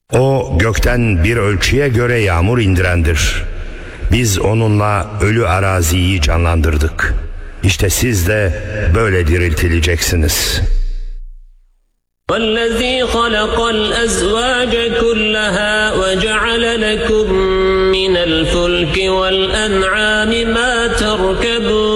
O gökten bir ölçüye göre yağmur indirendir. Biz onunla ölü araziyi canlandırdık. İşte siz de böyle diriltileceksiniz. وَالَّذ۪ي خَلَقَ الْأَزْوَاجَ كُلَّهَا وَجَعَلَ لَكُم مِّنَ الْفُلْكِ وَالْأَنْعَامِ مَا تَرْكَبُونَ